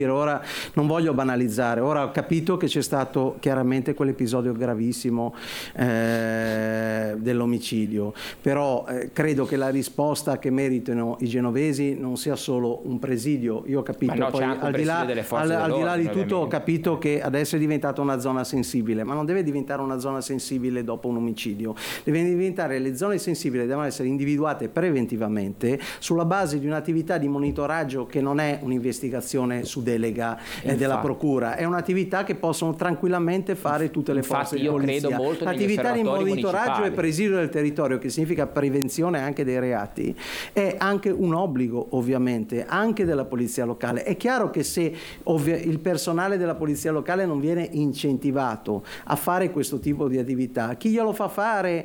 Ora non voglio banalizzare, ora ho capito che c'è stato chiaramente quell'episodio gravissimo dell'omicidio, però credo che la risposta che meritano i genovesi non sia solo un presidio. Io ho capito, no, poi al di là di tutto ho capito che adesso è diventata una zona sensibile, ma non deve diventare una zona sensibile dopo un omicidio, deve diventare, le zone sensibili devono essere individuate preventivamente sulla base di un'attività di monitoraggio che non è un'investigazione su delega della procura, è un'attività che possono tranquillamente fare tutte le forze di polizia. Credo molto l'attività di monitoraggio municipali. e presidio del territorio, che significa prevenzione anche dei reati, è anche un obbligo ovviamente anche della polizia locale. È chiaro che se il personale della polizia locale non viene incentivato a fare questo tipo di attività, chi glielo fa fare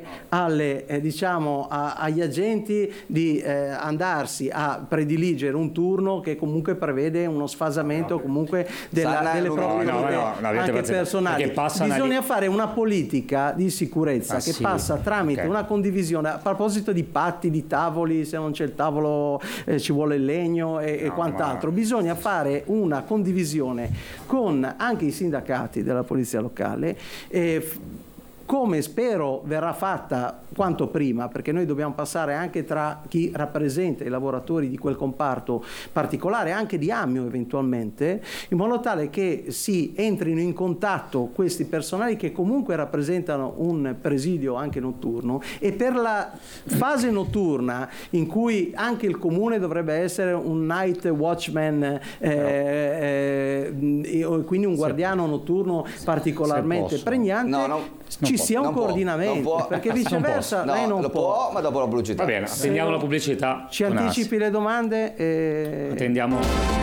agli agenti di andarsi a prediligere un turno che comunque prevede uno sfasamento comunque delle proprie anche personali. Bisogna fare una politica di sicurezza che passa tramite una condivisione. A proposito di patti, di tavoli, se non c'è il tavolo ci vuole il legno e quant'altro, bisogna fare una condivisione con anche i sindacati della polizia locale, come spero verrà fatta quanto prima, perché noi dobbiamo passare anche tra chi rappresenta i lavoratori di quel comparto particolare, anche di Amio eventualmente, in modo tale che si entrino in contatto questi personali che comunque rappresentano un presidio anche notturno, e per la fase notturna in cui anche il comune dovrebbe essere un night watchman, quindi un guardiano notturno particolarmente pregnante, ci sia un coordinamento, perché viceversa lei non può, ma dopo la pubblicità. Va bene, attendiamo la pubblicità. Ci anticipi le domande e attendiamo.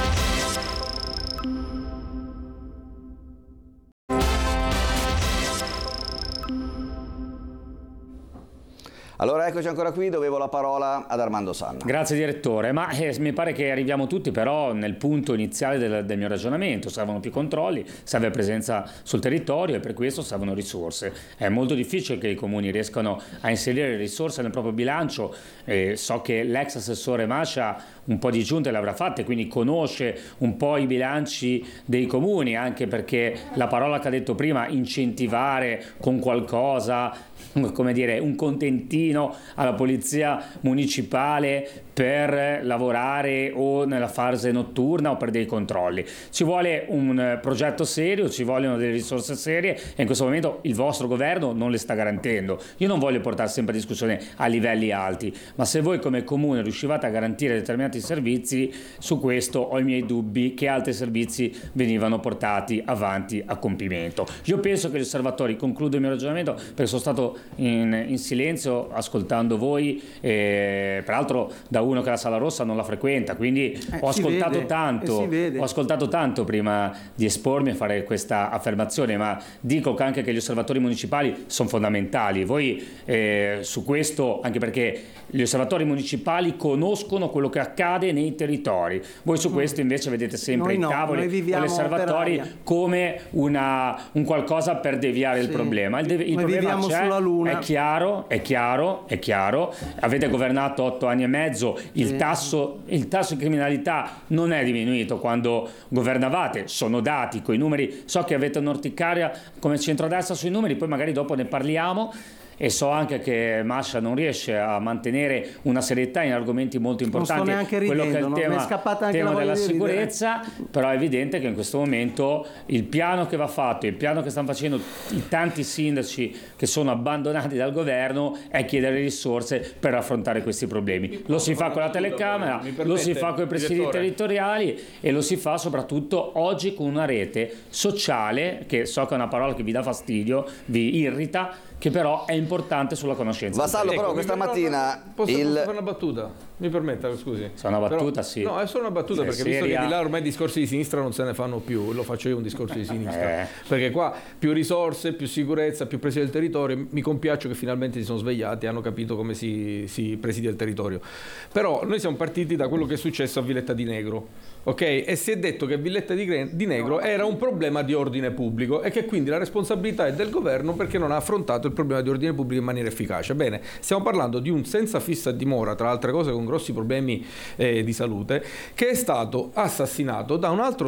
Allora eccoci ancora qui, dovevo la parola ad Armando Sanna. Grazie direttore, ma mi pare che arriviamo tutti però nel punto iniziale del mio ragionamento. Servono più controlli, serve presenza sul territorio e per questo servono risorse. È molto difficile che i comuni riescano a inserire risorse nel proprio bilancio. So che l'ex assessore Mascia un po' di giunte le avrà fatte, quindi conosce un po' i bilanci dei comuni, anche perché la parola che ha detto prima, incentivare con qualcosa, come dire, un contentino alla polizia municipale per lavorare o nella fase notturna o per dei controlli. Ci vuole un progetto serio, ci vogliono delle risorse serie e in questo momento il vostro governo non le sta garantendo. Io non voglio portare sempre a discussione a livelli alti, ma se voi come comune riuscivate a garantire determinati servizi, su questo ho i miei dubbi che altri servizi venivano portati avanti a compimento. Io penso che gli osservatori, concludo il mio ragionamento perché sono stato in silenzio ascoltando voi, peraltro da uno che la Sala Rossa non la frequenta, quindi ho ascoltato tanto prima di espormi a fare questa affermazione, ma dico anche che gli osservatori municipali sono fondamentali. Voi su questo, anche perché gli osservatori municipali conoscono quello che accade nei territori, voi su questo invece vedete sempre i tavoli con gli osservatori come un qualcosa per deviare il problema. Il problema c'è, sulla Luna. È chiaro, avete governato 8 anni e mezzo, il tasso di criminalità non è diminuito quando governavate, sono dati coi numeri, so che avete un'orticaria come centrodestra sui numeri, poi magari dopo ne parliamo. E so anche che Mascia non riesce a mantenere una serietà in argomenti molto importanti, non sto neanche ridendo, quello che è il tema della sicurezza, però è evidente che in questo momento il piano che va fatto, il piano che stanno facendo i tanti sindaci che sono abbandonati dal governo è chiedere risorse per affrontare questi problemi. Lo si fa con la telecamera, lo si fa con i presidi territoriali e lo si fa soprattutto oggi con una rete sociale, che so che è una parola che vi dà fastidio, vi irrita, che però è importante sulla conoscenza. Vassallo, però questa mattina posso fare una battuta? Mi permetta, scusi. È una battuta, sì. No, è solo una battuta, perché visto che di là ormai discorsi di sinistra non se ne fanno più, lo faccio io un discorso di sinistra. Perché qua più risorse, più sicurezza, più presidio del territorio, mi compiaccio che finalmente si sono svegliati e hanno capito come si presidia il territorio. Però noi siamo partiti da quello che è successo a Villetta di Negro, ok? E si è detto che Villetta di Negro era un problema di ordine pubblico e che quindi la responsabilità è del governo perché non ha affrontato il problema di ordine pubblico in maniera efficace. Bene, stiamo parlando di un senza fissa dimora, tra altre cose con grossi problemi di salute, che è stato assassinato da un altro